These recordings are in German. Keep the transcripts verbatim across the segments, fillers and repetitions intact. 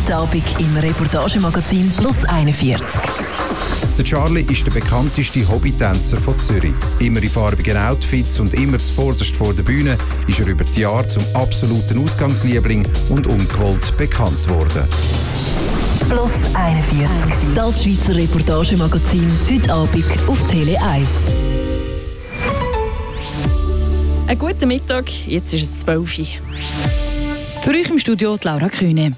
Heute Abend im Reportagemagazin Plus einundvierzig. Der Charlie ist der bekannteste Hobbytänzer von Zürich. Immer in farbigen Outfits und immer zuvorderst vor der Bühne ist er über die Jahre zum absoluten Ausgangsliebling und ungewollt bekannt worden. Plus einundvierzig. Das Schweizer Reportagemagazin. Heute Abend auf Tele eins. Einen guten Mittag, jetzt ist es zwölf Uhr. Für euch im Studio die Laura Kühne.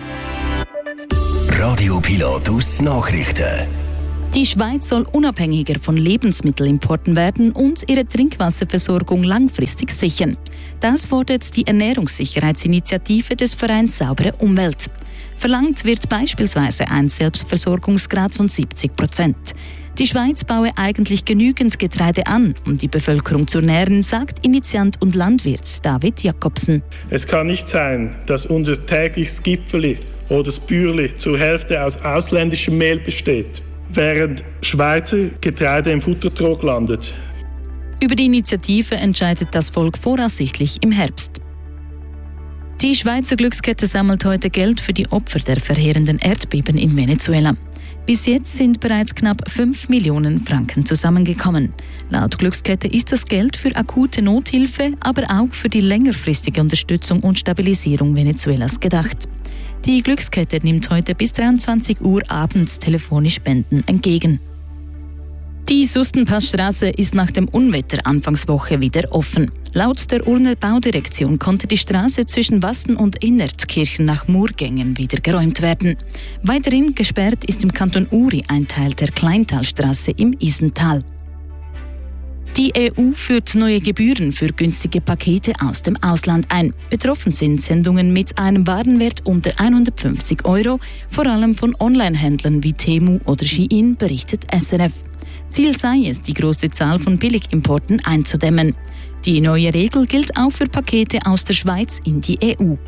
Radio Pilatus Nachrichten. Die Schweiz soll unabhängiger von Lebensmittelimporten werden und ihre Trinkwasserversorgung langfristig sichern. Das fordert die Ernährungssicherheitsinitiative des Vereins Saubere Umwelt. Verlangt wird beispielsweise ein Selbstversorgungsgrad von siebzig Prozent. Die Schweiz baue eigentlich genügend Getreide an, um die Bevölkerung zu ernähren, sagt Initiant und Landwirt David Jakobsen. Es kann nicht sein, dass unser tägliches Gipfeli oder das Bürli zur Hälfte aus ausländischem Mehl besteht, während Schweizer Getreide im Futtertrog landet. Über die Initiative entscheidet das Volk voraussichtlich im Herbst. Die Schweizer Glückskette sammelt heute Geld für die Opfer der verheerenden Erdbeben in Venezuela. Bis jetzt sind bereits knapp fünf Millionen Franken zusammengekommen. Laut Glückskette ist das Geld für akute Nothilfe, aber auch für die längerfristige Unterstützung und Stabilisierung Venezuelas gedacht. Die Glückskette nimmt heute bis dreiundzwanzig Uhr abends telefonisch Spenden entgegen. Die Sustenpassstraße ist nach dem Unwetter Anfangswoche wieder offen. Laut der Urner Baudirektion konnte die Straße zwischen Wasten und Innertkirchen nach Murgängen wieder geräumt werden. Weiterhin gesperrt ist im Kanton Uri ein Teil der Kleintalstraße im Isental. Die E U führt neue Gebühren für günstige Pakete aus dem Ausland ein. Betroffen sind Sendungen mit einem Warenwert unter hundertfünfzig Euro, vor allem von Online-Händlern wie Temu oder Shein, berichtet S R F. Ziel sei es, die große Zahl von Billigimporten einzudämmen. Die neue Regel gilt auch für Pakete aus der Schweiz in die E U.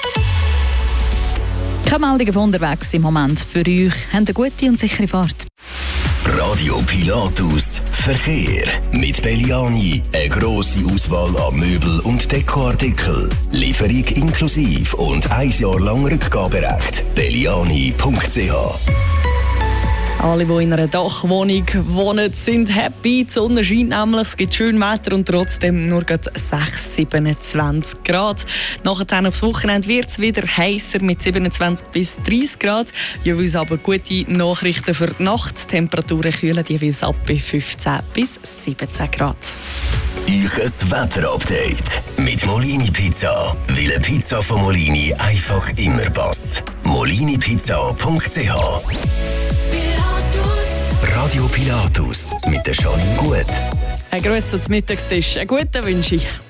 Keine Meldungen von unterwegs im Moment für euch. Habt eine gute und sichere Fahrt. Radio Pilatus Verkehr. Mit Belliani eine grosse Auswahl an Möbel- und Dekoartikeln. Lieferung inklusive und ein Jahr lang Rückgaberecht. belliani punkt c h. Alle, die in einer Dachwohnung wohnen, sind happy. Die Sonne scheint nämlich, es gibt schön Wetter und trotzdem nur sechs, siebenundzwanzig Grad. Nachher aufs Wochenende wird es wieder heißer mit siebenundzwanzig bis dreißig Grad. Jeweils aber gute Nachrichten für die Nacht. Die Temperaturen kühlen jeweils ab bei fünfzehn bis siebzehn Grad. Ich ein Wetterupdate mit Molini Pizza. Weil eine Pizza von Molini einfach immer passt. molini pizza punkt c h. Radio Pilatus mit der Janine Gut. Ein grosser Mittagstisch. Einen guten wünsche ich.